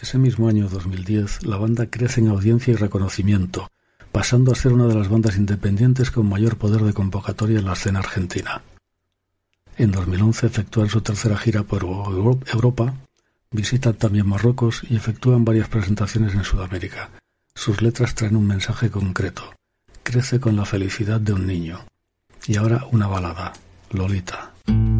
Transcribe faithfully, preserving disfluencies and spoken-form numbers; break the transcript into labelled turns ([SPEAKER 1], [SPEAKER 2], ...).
[SPEAKER 1] Ese mismo año dos mil diez, la banda crece en audiencia y reconocimiento, pasando a ser una de las bandas independientes con mayor poder de convocatoria en la escena argentina. En dos mil once efectúan su tercera gira por Europa, visitan también Marruecos y efectúan varias presentaciones en Sudamérica. Sus letras traen un mensaje concreto: crece con la felicidad de un niño. Y ahora una balada, Lolita.